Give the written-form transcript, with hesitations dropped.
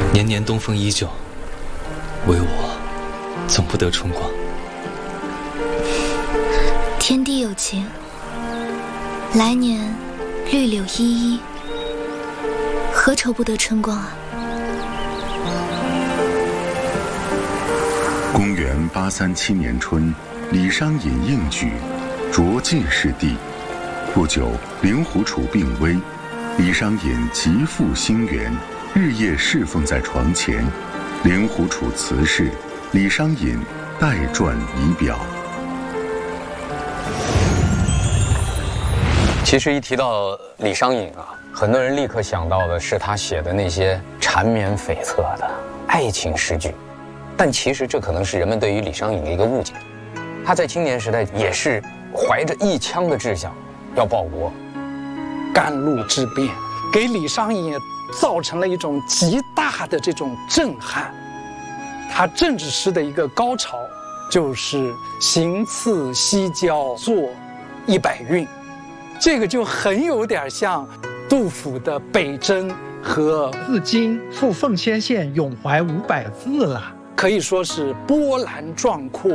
年年东风依旧，唯我总不得春光。 天地有情，来年绿柳依依，何愁不得春光啊？ 公元837年春，李商隐应举，着进士第。不久，令狐楚病危，李商隐极负心源，日夜侍奉在床前。令狐楚辞世，李商隐代传仪表。 其实一提到李商隐啊，很多人立刻想到的是他写的那些缠绵悱恻的爱情诗句，但其实这可能是人们对于李商隐的一个误解。他在青年时代也是怀着一腔的志向要报国， 甘露之变给李商隐造成了一种极大的这种震撼。他政治诗的一个高潮就是行刺西郊作100韵，这个就很有点像杜甫的北征和自今赴奉先县咏怀500字了， 可以说是波澜壮阔，